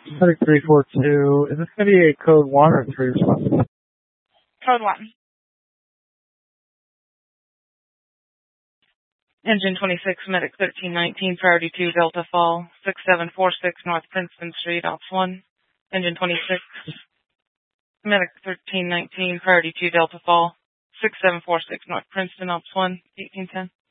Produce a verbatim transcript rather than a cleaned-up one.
Medic three four two, is this going to be a code one or three response? Code one. Engine twenty-six, Medic thirteen nineteen, priority two, Delta Fall, six seven four six North Princeton Street, Ops one. Engine twenty-six, Medic thirteen nineteen, priority two, Delta Fall, six seven four six North Princeton, Ops one, eighteen ten.